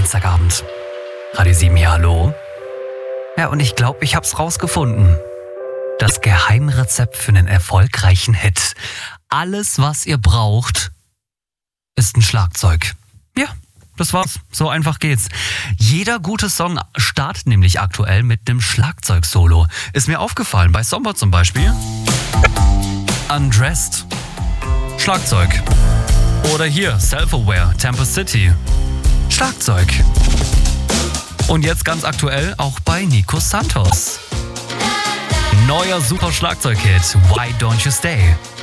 Dienstagabend. Radio 7 hier, hallo. Ja, und ich glaube, ich hab's rausgefunden. Das Geheimrezept für einen erfolgreichen Hit. Alles, was ihr braucht, ist ein Schlagzeug. Ja, das war's. So einfach geht's. Jeder gute Song startet nämlich aktuell mit einem Schlagzeug-Solo. Ist mir aufgefallen, bei Sommer zum Beispiel. Undressed. Schlagzeug. Oder hier, Self-Aware, Tempest City. Schlagzeug. Und jetzt ganz aktuell auch bei Nico Santos. Neuer super Schlagzeug-Hit, Why Don't You Stay?